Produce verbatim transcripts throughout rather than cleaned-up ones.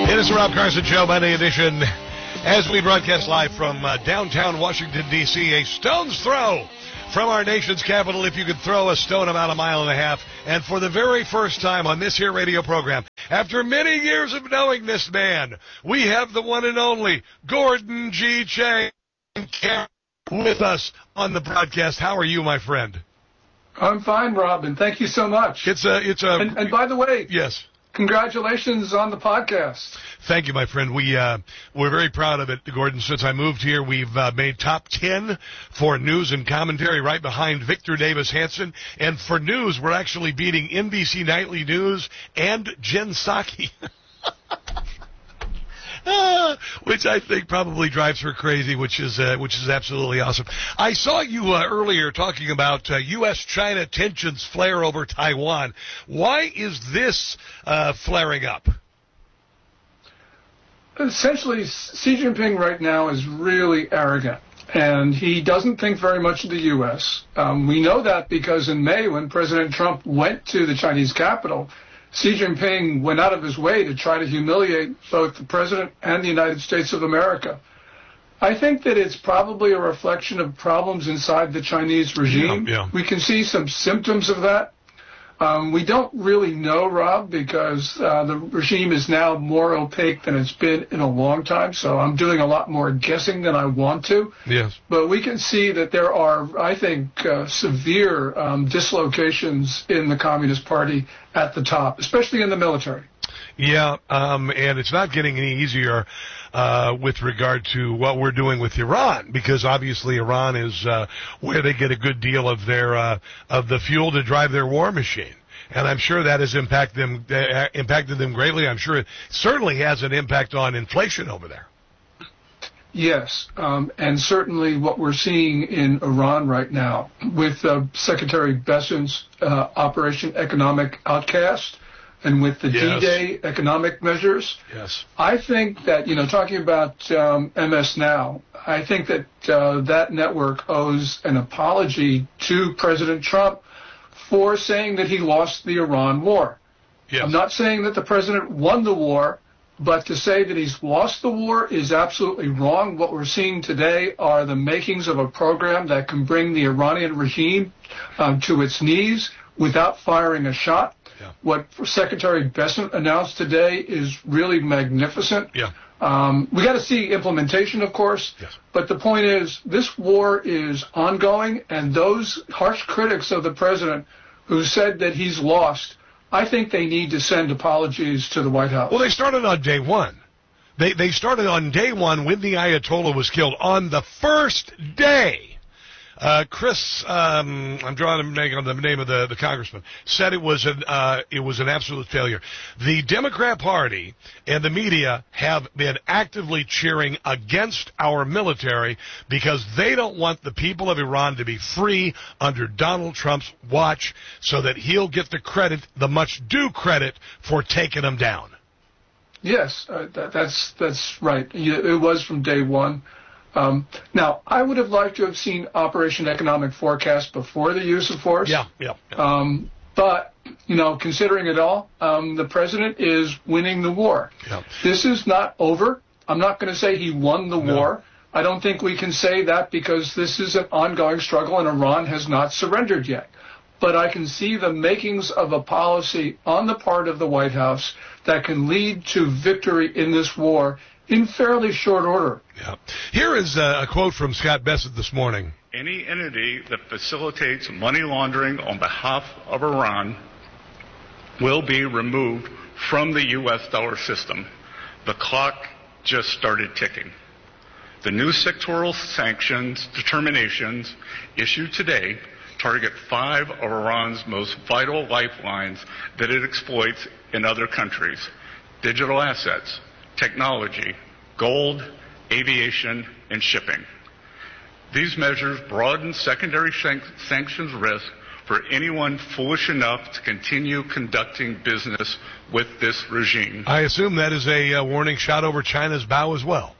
It is the Rob Carson Show, Monday edition, as we broadcast live from uh, downtown Washington, D C, a stone's throw from our nation's capital. If you could throw a stone about a mile and a half, and for the very first time on this here radio program, after many years of knowing this man, we have the one and only Gordon G. Chang with us on the broadcast. How are you, my friend? I'm fine, Rob, and thank you so much. It's a, it's a. And, and by the way, yes. Congratulations on the podcast. Thank you, my friend. We, uh, we're very proud of it, Gordon. Since I moved here, we've uh, made top ten for news and commentary right behind Victor Davis Hanson. And for news, we're actually beating N B C Nightly News and Jen Psaki. Uh, which I think probably drives her crazy, which is uh, which is absolutely awesome. I saw you uh, earlier talking about uh, U S China tensions flare over Taiwan. Why is this uh, flaring up? Essentially, Xi Jinping right now is really arrogant, and he doesn't think very much of the U S. Um, we know that because in May, when President Trump went to the Chinese capital, Xi Jinping went out of his way to try to humiliate both the president and the United States of America. I think that it's probably a reflection of problems inside the Chinese regime. Yeah, yeah. We can see some symptoms of that. Um, we don't really know, Rob, because uh, the regime is now more opaque than it's been in a long time, so I'm doing a lot more guessing than I want to. Yes. But we can see that there are, I think, uh, severe um, dislocations in the Communist Party at the top, especially in the military. Yeah, um, and it's not getting any easier uh, with regard to what we're doing with Iran, because obviously Iran is uh, where they get a good deal of their uh, of the fuel to drive their war machine, and I'm sure that has impact them uh, impacted them greatly. I'm sure it certainly has an impact on inflation over there. Yes, um, and certainly what we're seeing in Iran right now with uh, Secretary Bessent's uh, Operation Economic Outcast, and with the Yes. D-Day economic measures, yes, I think that, you know, talking about um, M S Now, I think that uh, that network owes an apology to President Trump for saying that he lost the Iran war. yes. I'm not saying that the president won the war, but to say that he's lost the war is absolutely wrong. What we're seeing today are the makings of a program that can bring the Iranian regime um, to its knees without firing a shot. Yeah. What Secretary Bessent announced today is really magnificent. Yeah. Um, we got to see implementation, of course. Yes. But the point is, this war is ongoing, and those harsh critics of the president who said that he's lost, I think they need to send apologies to the White House. Well, they started on day one. They they started on day one when the Ayatollah was killed. On the first day, uh, Chris, um, I'm drawing a blank on the name of the, the congressman, said it was an uh, it was an absolute failure. The Democrat Party and the media have been actively cheering against our military because they don't want the people of Iran to be free under Donald Trump's watch, so that he'll get the credit, the much due credit, for taking them down. Yes, uh, that, that's that's right. It was from day one. Um, now, I would have liked to have seen Operation Economic Forecast before the use of force. Yeah, yeah. yeah. Um, but, you know, considering it all, um, the president is winning the war. Yeah. This is not over. I'm not going to say he won the No. war. I don't think we can say that because this is an ongoing struggle and Iran has not surrendered yet. But I can see the makings of a policy on the part of the White House that can lead to victory in this war in fairly short order. Yeah. Here is a, a quote from Scott Bessent this morning. Any entity that facilitates money laundering on behalf of Iran will be removed from the U S dollar system. The clock just started ticking. The new sectoral sanctions determinations issued today target five of Iran's most vital lifelines that it exploits in other countries: digital assets, technology, gold, aviation, and shipping. These measures broaden secondary shank- sanctions risk for anyone foolish enough to continue conducting business with this regime. I assume that is a uh, warning shot over China's bow as well.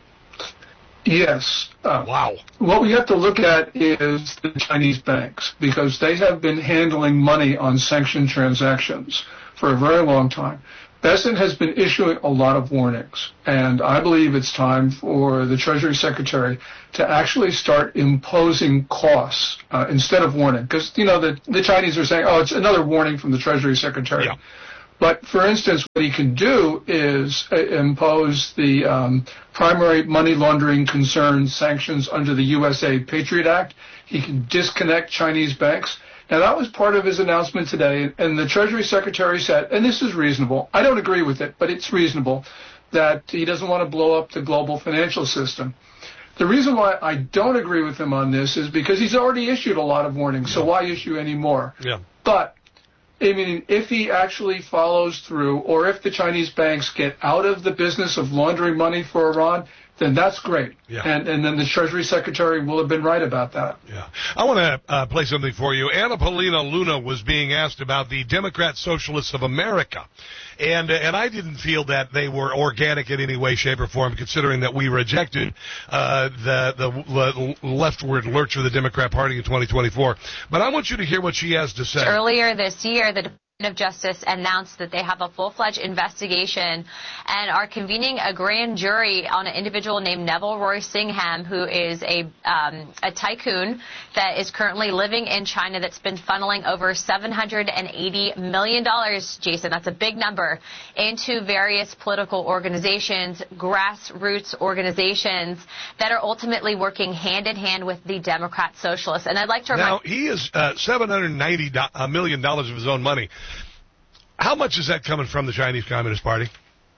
Yes. Uh, Wow. What we have to look at is the Chinese banks, because they have been handling money on sanctioned transactions for a very long time. Bessent has been issuing a lot of warnings, and I believe it's time for the Treasury Secretary to actually start imposing costs uh, instead of warning. Because, you know, the, the Chinese are saying, oh, it's another warning from the Treasury Secretary. Yeah. But, for instance, what he can do is uh, impose the um, primary money laundering concerns sanctions under the U S A Patriot Act. He can disconnect Chinese banks. Now, that was part of his announcement today, and the Treasury Secretary said, and this is reasonable, I don't agree with it, but it's reasonable, that he doesn't want to blow up the global financial system. The reason why I don't agree with him on this is because he's already issued a lot of warnings, so why issue any more? Yeah. But, I mean, if he actually follows through, or if the Chinese banks get out of the business of laundering money for Iran, then that's great. Yeah. And and then the Treasury Secretary will have been right about that. Yeah. I want to uh, play something for you. Anna Paulina Luna was being asked about the Democrat Socialists of America. And uh, and I didn't feel that they were organic in any way, shape, or form, considering that we rejected uh, the, the the leftward lurch of the Democrat Party in twenty twenty-four. But I want you to hear what she has to say. Earlier this year, the Department of Justice announced that they have a full-fledged investigation and are convening a grand jury on an individual named Neville Roy Singham, who is a um, a tycoon that is currently living in China that's been funneling over seven hundred eighty million dollars, Jason, that's a big number, into various political organizations, grassroots organizations that are ultimately working hand-in-hand with the Democrat Socialists. And I'd like to remind... Now, he is uh, seven hundred ninety million dollars of his own money. How much is that coming from the Chinese Communist Party?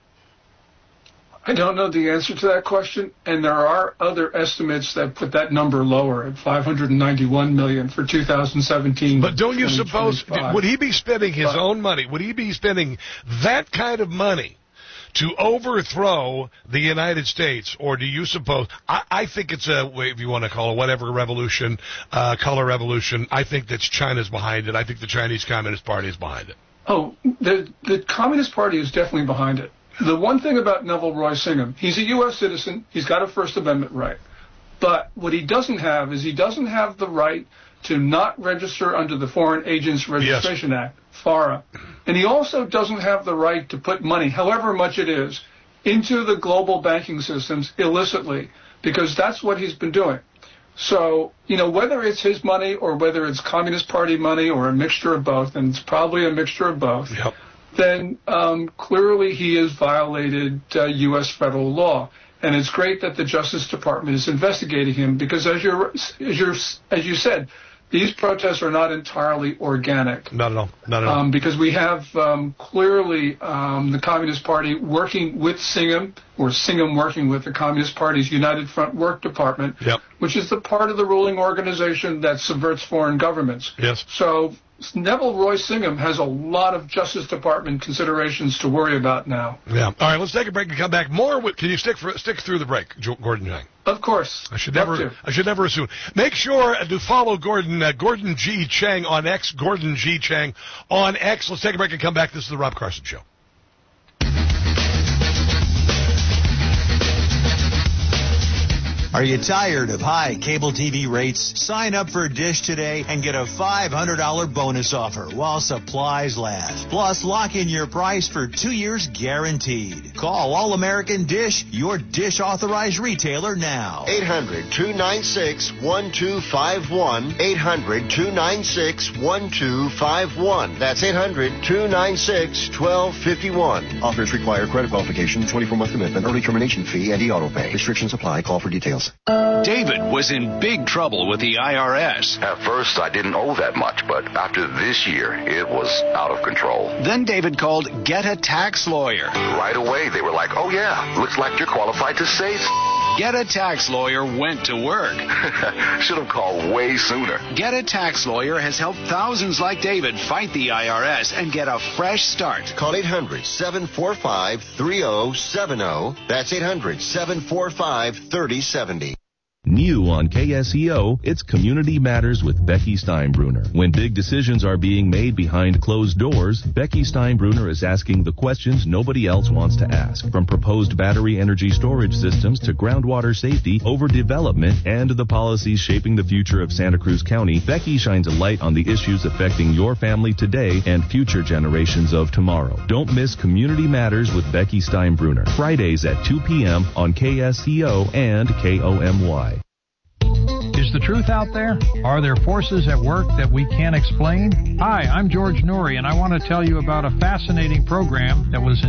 I don't know the answer to that question, and there are other estimates that put that number lower at five hundred ninety-one million dollars for two thousand seventeen. But don't you suppose, would he be spending his but, own money, would he be spending that kind of money to overthrow the United States, or do you suppose, I, I think it's a, if you want to call it whatever revolution, uh, color revolution, I think that China's behind it. I think the Chinese Communist Party is behind it. Oh, the the Communist Party is definitely behind it. The one thing about Neville Roy Singham, he's a U S citizen, he's got a First Amendment right. But what he doesn't have is he doesn't have the right to not register under the Foreign Agents Registration yes. Act, FARA. And he also doesn't have the right to put money, however much it is, into the global banking systems illicitly, because that's what he's been doing. So, you know, whether it's his money or whether it's Communist Party money or a mixture of both, and it's probably a mixture of both, yep. then um, clearly he has violated uh, U S federal law. And it's great that the Justice Department is investigating him because, as you're, as you're, as you said, these protests are not entirely organic. Not at all. Not at all. Um, because we have um, clearly um, the Communist Party working with Singham, or Singham working with the Communist Party's United Front Work Department, yep. which is the part of the ruling organization that subverts foreign governments. Yes. So Neville Roy Singham has a lot of Justice Department considerations to worry about now. Yeah. All right, let's take a break and come back. More. With, can you stick for, stick through the break, Gordon Chang? Of course. I should never. I should never assume. Make sure to follow Gordon. Uh, Gordon G. Chang on X. Gordon G. Chang on X. Let's take a break and come back. This is the Rob Carson Show. Are you tired of high cable T V rates? Sign up for Dish today and get a five hundred dollars bonus offer while supplies last. Plus, lock in your price for two years guaranteed. Call All American Dish, your Dish authorized retailer now. eight hundred, two nine six, one two five one. eight hundred, two nine six, one two five one. That's eight hundred, two nine six, one two five one. Offers require credit qualification, twenty-four month commitment, early termination fee, and e-auto pay. Restrictions apply. Call for details. David was in big trouble with the I R S. At first, I didn't owe that much, but after this year, it was out of control. Then David called Get a Tax Lawyer. Right away, they were like, oh, yeah, looks like you're qualified to save. Get a Tax Lawyer went to work. Should have called way sooner. Get a Tax Lawyer has helped thousands like David fight the I R S and get a fresh start. Call eight hundred, seven four five, three oh seven oh. That's eight hundred, seven four five, three oh seven oh. New on K S E O, it's Community Matters with Becky Steinbruner. When big decisions are being made behind closed doors, Becky Steinbruner is asking the questions nobody else wants to ask. From proposed battery energy storage systems to groundwater safety, overdevelopment, and the policies shaping the future of Santa Cruz County, Becky shines a light on the issues affecting your family today and future generations of tomorrow. Don't miss Community Matters with Becky Steinbruner. Fridays at two p.m. on K S E O and K O M Y. Is the truth out there? Are there forces at work that we can't explain? Hi, I'm George Noory, and I want to tell you about a fascinating program that was